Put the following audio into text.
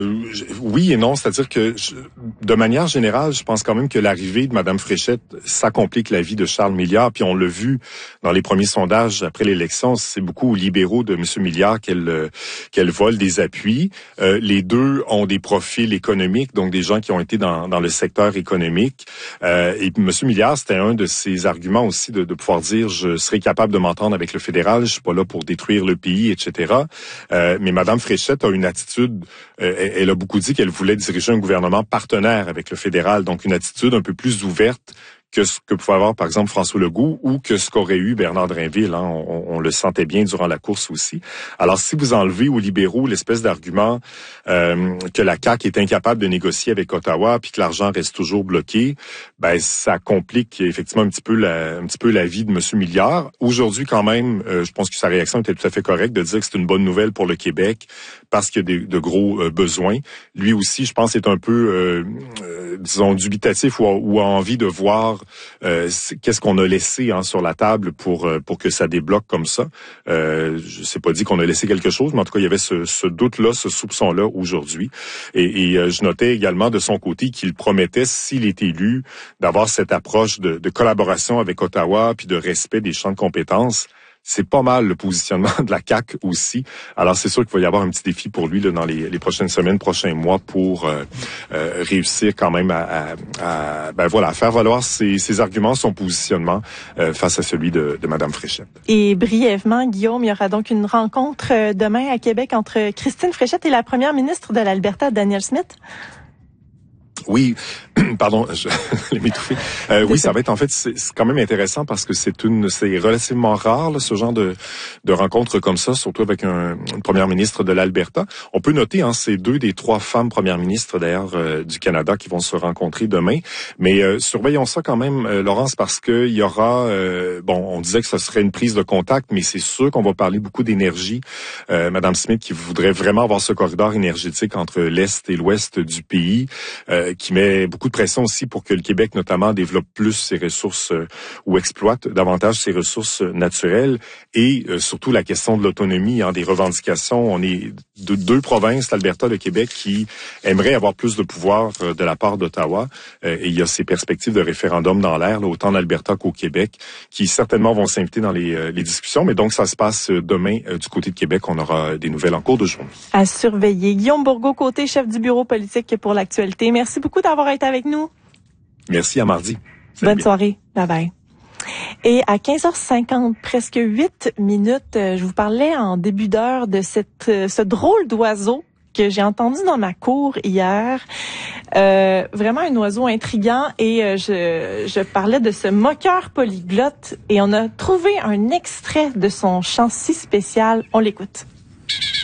Oui et non, c'est-à-dire que de manière générale, je pense quand même que l'arrivée de Mme Fréchette, ça complique la vie de Charles Milliard, puis on l'a vu dans les premiers sondages après l'élection, c'est beaucoup aux libéraux de M. Milliard qu'elle vole des appuis. Les deux ont des profils économiques, donc des gens qui ont été dans le secteur économique. Et M. Milliard, c'était un de ses arguments aussi de pouvoir dire je serai capable de m'entendre avec le fédéral, je suis pas là pour détruire le pays, etc. Mais Mme Fréchette a une attitude elle a beaucoup dit qu'elle voulait diriger un gouvernement partenaire avec le fédéral, donc une attitude un peu plus ouverte que ce que pouvait avoir, par exemple, François Legault ou que ce qu'aurait eu Bernard Drinville. Hein. On le sentait bien durant la course aussi. Alors, si vous enlevez aux libéraux l'espèce d'argument que la CAQ est incapable de négocier avec Ottawa puis que l'argent reste toujours bloqué, ben ça complique effectivement un petit peu la vie de M. Milliard. Aujourd'hui, quand même, je pense que sa réaction était tout à fait correcte de dire que c'est une bonne nouvelle pour le Québec parce qu'il y a de gros besoins. Lui aussi, je pense, est un peu, disons, dubitatif ou a envie de voir qu'est-ce qu'on a laissé sur la table pour que ça débloque comme ça. Je sais pas dit qu'on a laissé quelque chose, mais en tout cas, il y avait ce doute-là, ce soupçon-là aujourd'hui. Et je notais également de son côté qu'il promettait, s'il est élu, d'avoir cette approche de collaboration avec Ottawa puis de respect des champs de compétences. C'est pas mal le positionnement de la CAQ aussi. Alors, c'est sûr qu'il va y avoir un petit défi pour lui là, dans les prochaines semaines, prochains mois pour réussir quand même à faire valoir ses arguments, son positionnement face à celui de Mme Fréchette. Et brièvement, Guillaume, il y aura donc une rencontre demain à Québec entre Christine Fréchette et la première ministre de l'Alberta, Danielle Smith. Oui, pardon, je l'ai m'étouffé. Oui, ça va être en fait, c'est quand même intéressant parce que c'est relativement rare là, ce genre de rencontre comme ça, surtout avec une première ministre de l'Alberta. On peut noter, c'est 2 des 3 femmes premières ministres d'ailleurs du Canada qui vont se rencontrer demain. Mais surveillons ça quand même, Laurence, parce que il y aura, on disait que ce serait une prise de contact, mais c'est sûr qu'on va parler beaucoup d'énergie. Madame Smith qui voudrait vraiment avoir ce corridor énergétique entre l'est et l'ouest du pays. Qui met beaucoup de pression aussi pour que le Québec, notamment, développe plus ses ressources ou exploite davantage ses ressources naturelles et surtout la question de l'autonomie, des revendications. On est de 2 provinces, l'Alberta et le Québec, qui aimeraient avoir plus de pouvoir de la part d'Ottawa. Et il y a ces perspectives de référendum dans l'air, là, autant en Alberta qu'au Québec, qui certainement vont s'inviter dans les discussions. Mais donc, ça se passe demain du côté de Québec. On aura des nouvelles en cours de journée. À surveiller. Guillaume Bourgault-Côté, chef du bureau politique pour l'actualité. Merci beaucoup d'avoir été avec nous. Merci, à mardi. Bonne soirée. Bye bye. Et à 15h50, presque 8 minutes, je vous parlais en début d'heure de ce drôle d'oiseau que j'ai entendu dans ma cour hier. Vraiment un oiseau intriguant et je parlais de ce moqueur polyglotte et on a trouvé un extrait de son chant si spécial. On l'écoute.